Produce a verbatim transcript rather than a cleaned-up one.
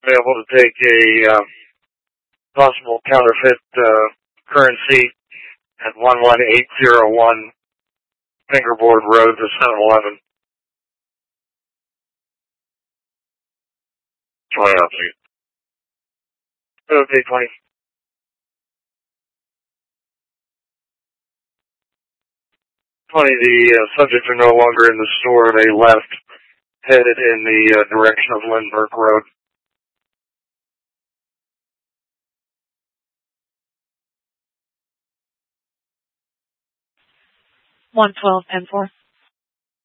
able to take a uh, possible counterfeit uh, currency at one one eight zero one Fingerboard Road to seven eleven. twenty out, please. Okay, twenty. twenty, the uh, subjects are no longer in the store. They left, headed in the uh, direction of Lindbergh Road. one twelve, ten four.